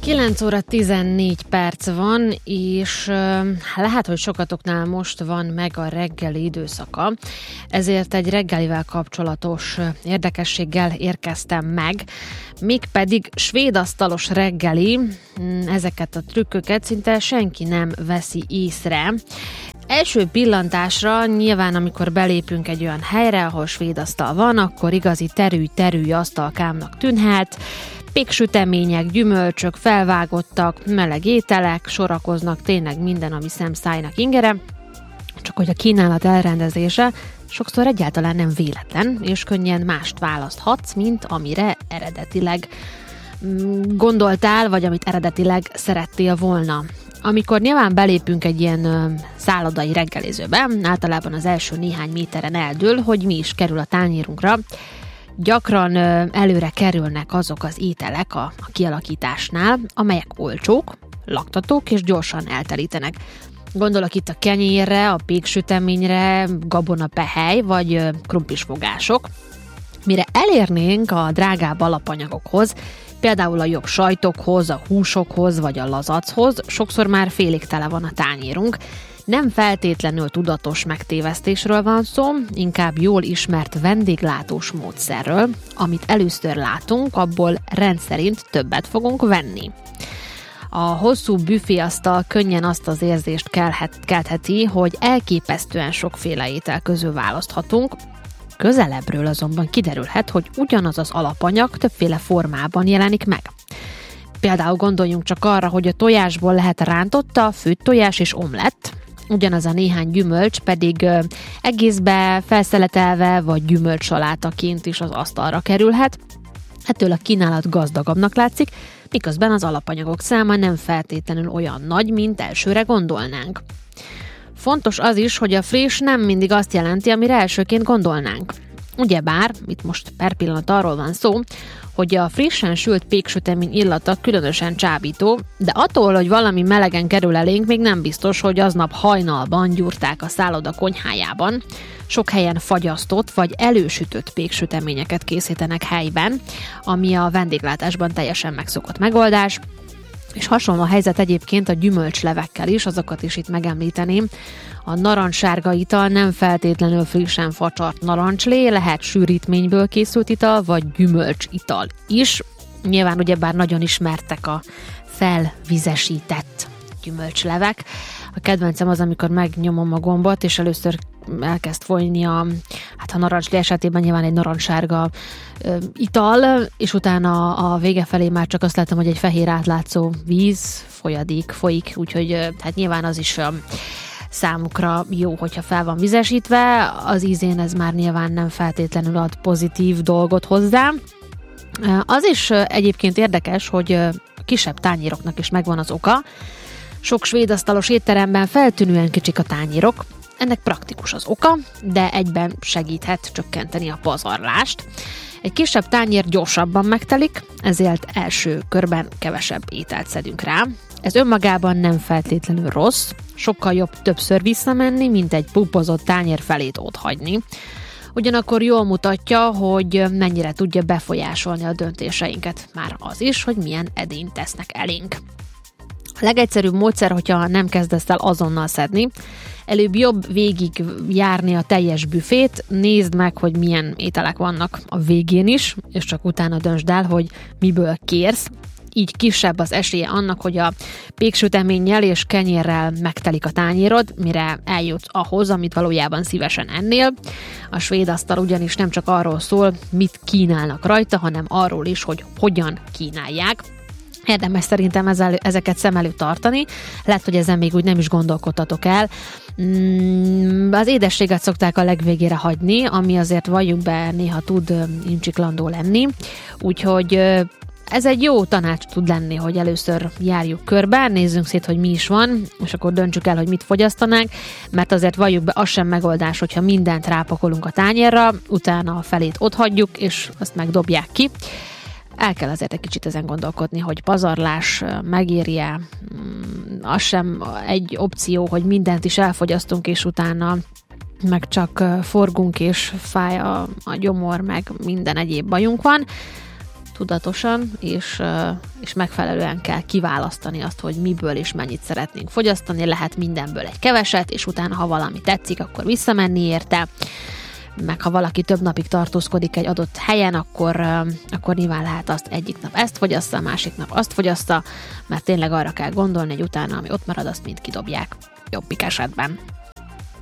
9 óra 14 perc van, és lehet, hogy sokatoknál most van meg a reggeli időszaka, ezért egy reggelivel kapcsolatos érdekességgel érkeztem meg, mégpedig svéd asztalos reggeli, ezeket a trükköket szinte senki nem veszi észre. Első pillantásra nyilván, amikor belépünk egy olyan helyre, ahol svéd asztal van, akkor igazi terű asztalkámnak tűnhet. Péksütemények, gyümölcsök, felvágottak, meleg ételek, sorakoznak tényleg minden, ami szemszájnak ingere, csak hogy a kínálat elrendezése sokszor egyáltalán nem véletlen, és könnyen mást választhatsz, mint amire eredetileg gondoltál, vagy amit eredetileg szerettél volna. Amikor nyilván belépünk egy ilyen szállodai reggelizőbe, általában az első néhány méteren eldől, hogy mi is kerül a tányérunkra. Gyakran előre kerülnek azok az ételek a kialakításnál, amelyek olcsók, laktatók és gyorsan eltelítenek. Gondolok itt a kenyérre, a péksüteményre, gabonapehely vagy krumplisfogások. Mire elérnénk a drágább alapanyagokhoz, például a jobb sajtokhoz, a húsokhoz vagy a lazachoz, sokszor már félig tele van a tányérunk. Nem feltétlenül tudatos megtévesztésről van szó, inkább jól ismert vendéglátós módszerről, amit először látunk, abból rendszerint többet fogunk venni. A hosszú büféasztal könnyen azt az érzést keltheti, hogy elképesztően sokféle étel közül választhatunk, közelebbről azonban kiderülhet, hogy ugyanaz az alapanyag többféle formában jelenik meg. Például gondoljunk csak arra, hogy a tojásból lehet rántotta, főtt tojás és omlett, ugyanaz a néhány gyümölcs pedig egészbe felszeletelve vagy gyümölcsalátaként is az asztalra kerülhet. Ettől a kínálat gazdagabbnak látszik, miközben az alapanyagok száma nem feltétlenül olyan nagy, mint elsőre gondolnánk. Fontos az is, hogy a friss nem mindig azt jelenti, amire elsőként gondolnánk. Ugyebár, itt most per pillanat arról van szó, hogy a frissen sült péksütemény illata különösen csábító, de attól, hogy valami melegen kerül elénk, még nem biztos, hogy aznap hajnalban gyúrták a szálloda konyhájában. Sok helyen fagyasztott vagy elősütött péksüteményeket készítenek helyben, ami a vendéglátásban teljesen megszokott megoldás. És hasonló a helyzet egyébként a gyümölcslevekkel is, azokat is itt megemlíteném. A narancssárga ital nem feltétlenül frissen facsart narancslé, lehet sűrítményből készült ital, vagy gyümölcsital is. Nyilván ugyebár nagyon ismertek a felvizesített gyümölcslevek. A kedvencem az, amikor megnyomom a gombot, és először elkezd folyni a narancslé esetében nyilván egy narancssárga ital, és utána a vége felé már csak azt látom, hogy egy fehér átlátszó víz, folyadék folyik, úgyhogy hát nyilván az is számukra jó, hogyha fel van vizesítve, az ízén ez már nyilván nem feltétlenül ad pozitív dolgot hozzá. Az is egyébként érdekes, hogy kisebb tányéroknak is megvan az oka. Sok svéd asztalos étteremben feltűnően kicsik a tányérok, ennek praktikus az oka, de egyben segíthet csökkenteni a pazarlást. Egy kisebb tányér gyorsabban megtelik, ezért első körben kevesebb ételt szedünk rá. Ez önmagában nem feltétlenül rossz, sokkal jobb többször visszamenni, mint egy pupozott tányér felét otthagyni. Ugyanakkor jól mutatja, hogy mennyire tudja befolyásolni a döntéseinket, már az is, hogy milyen edényt tesznek elénk. A legegyszerűbb módszer, hogyha nem kezdesz el azonnal szedni, előbb jobb végig járni a teljes büfét, nézd meg, hogy milyen ételek vannak a végén is, és csak utána döntsd el, hogy miből kérsz. Így kisebb az esélye annak, hogy a péksüteménnyel és kenyérrel megtelik a tányérod, mire eljutsz ahhoz, amit valójában szívesen ennél. A svéd asztal ugyanis nem csak arról szól, mit kínálnak rajta, hanem arról is, hogy hogyan kínálják. Érdemes szerintem ezeket szem előtt tartani. Lehet, hogy ezen még úgy nem is gondolkodtatok el. Az édességet szokták a legvégére hagyni, ami azért valljuk be néha tud incsiklandó lenni. Úgyhogy ez egy jó tanács tud lenni, hogy először járjuk körbe, nézzünk szét, hogy mi is van, és akkor döntsük el, hogy mit fogyasztanánk, mert azért valljuk be, az sem megoldás, hogyha mindent rápakolunk a tányérra, utána a felét otthagyjuk, és azt megdobják ki. El kell azért egy kicsit ezen gondolkodni, hogy pazarlás megéri-e, az sem egy opció, hogy mindent is elfogyasztunk, és utána meg csak forgunk, és fáj a gyomor, meg minden egyéb bajunk van. tudatosan, és megfelelően kell kiválasztani azt, hogy miből és mennyit szeretnénk fogyasztani. Lehet mindenből egy keveset, és utána, ha valami tetszik, akkor visszamenni érte. Meg ha valaki több napig tartózkodik egy adott helyen, akkor nyilván lehet azt egyik nap ezt fogyassza, másik nap azt fogyassza, mert tényleg arra kell gondolni, hogy utána, ami ott marad, azt mind kidobják. Jobbik esetben.